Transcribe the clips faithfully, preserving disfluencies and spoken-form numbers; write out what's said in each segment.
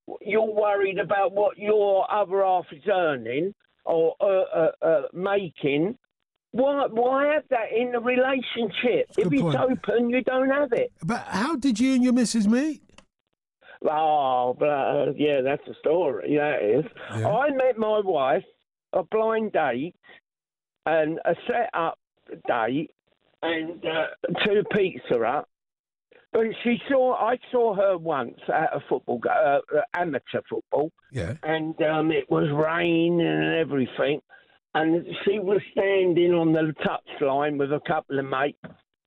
you're worried about what your other half is earning or uh, uh, uh, making. Why, why have that in the relationship? If it's point. open, you don't have it. But how did you and your missus meet? Oh, but, uh, yeah, that's a story, that is. Yeah. I met my wife, a blind date, and a set-up date, and uh, to the Pizza Hut. But she saw, I saw her once at a football, uh, amateur football, Yeah. and um, it was rain and everything, and she was standing on the touchline with a couple of mates,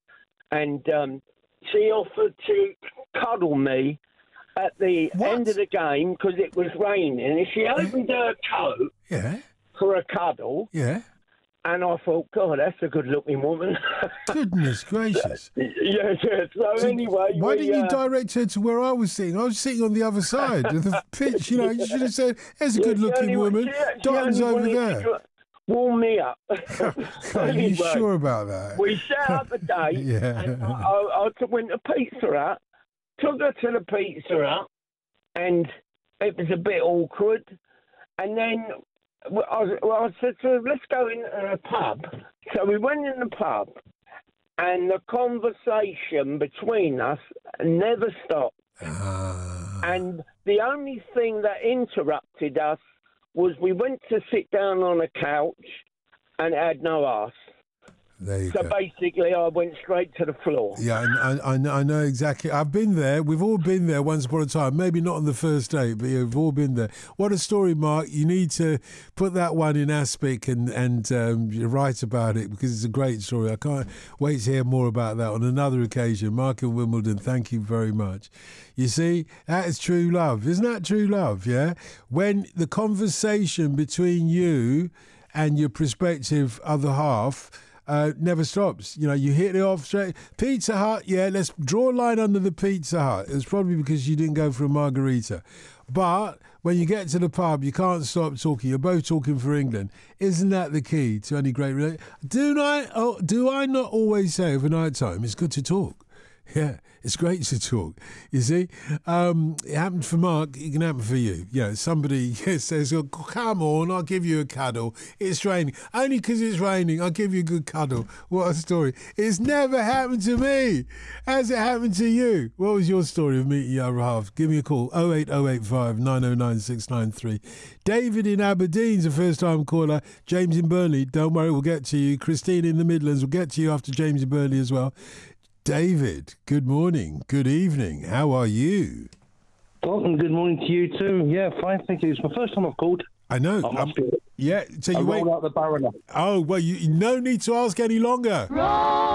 and um, she offered to cuddle me at the What? end of the game because it was raining, and she opened her coat Yeah. for a cuddle, Yeah. and I thought, God, that's a good-looking woman. Goodness gracious. Yes, yes. So, So anyway, why we, didn't you uh, direct her to where I was sitting? I was sitting on the other side of the pitch. You know, you should have said, "There's a yeah, good-looking she only- woman. she- she Don's only over wanted there." to warm me up. Are you Anyway, sure about that? We set up a date. Yeah. And I, I, I went to Pizza Hut, took her to the Pizza Hut, and it was a bit awkward. And then I, was, well, I said to her, let's go in a pub. So we went in the pub, and the conversation between us never stopped. Ah. And the only thing that interrupted us was we went to sit down on a couch and it had no arse. There you So go. basically, I went straight to the floor. Yeah, I, I, I know- I know exactly. I've been there. We've all been there once upon a time. Maybe not on the first date, but yeah, we've all been there. What a story, Mark. You need to put that one in Aspic and, and um, write about it because it's a great story. I can't wait to hear more about that on another occasion. Mark in Wimbledon, thank you very much. You see, that is true love. Isn't that true love, yeah? When the conversation between you and your prospective other half Uh, never stops. You know, you hit it off straight. Pizza Hut, yeah, let's draw a line under the Pizza Hut. It was probably because you didn't go for a margarita. But when you get to the pub, you can't stop talking. You're both talking for England. Isn't that the key to any great relationship? Do I, oh, do I not always say overnight time, it's good to talk? Yeah, it's great to talk. You see, um, it happened for Mark. It can happen for you. Yeah, somebody says, oh, "Come on, I'll give you a cuddle. It's raining. Only because it's raining, I'll give you a good cuddle." What a story! It's never happened to me. Has it happened to you? What was your story of meeting your other half? Give me a call. oh eight oh eight five nine oh nine six nine three. David in Aberdeen's a first-time caller. James in Burnley. Don't worry, we'll get to you. Christine in the Midlands. We'll get to you after James in Burnley as well. David, good morning, good evening. How are you? Dalton, good morning to you too. Yeah, fine, thank you. It's my first time I've called. I know. I must um, be. yeah, so I you wait. rolled out the Baronet. Oh, well, you no need to ask any longer.